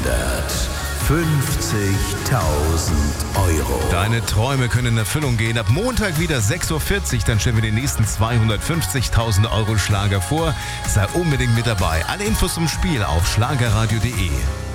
Euro. Deine Träume können in Erfüllung gehen. Ab Montag wieder 6.40 Uhr, dann stellen wir den nächsten 250.000 Euro Schlager vor. Sei unbedingt mit dabei. Alle Infos zum Spiel auf schlagerradio.de.